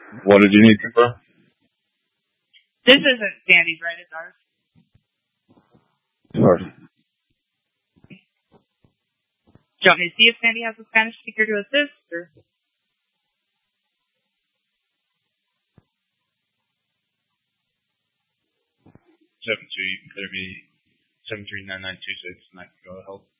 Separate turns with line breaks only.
What did you need for?
This isn't Sandy's, right? It's ours.
Sorry.
Do you want me to see if Sandy has a Spanish speaker to assist, or?
7-2, you can clear me 7399269. Go help.